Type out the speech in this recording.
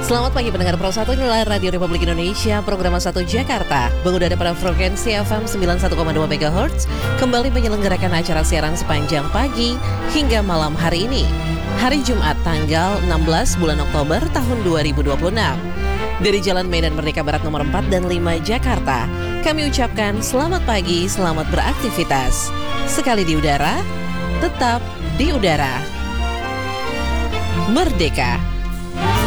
Selamat pagi pendengar Pro 1, inilah Radio Republik Indonesia, program 1 Jakarta. Mengudara pada frekuensi FM 91,2 MHz, kembali menyelenggarakan acara siaran sepanjang pagi hingga malam hari ini. Hari Jumat tanggal 16 bulan Oktober tahun 2026. Dari Jalan Medan Merdeka Barat nomor 4 dan 5 Jakarta, kami ucapkan selamat pagi, selamat beraktivitas. Sekali di udara, tetap di udara. Merdeka!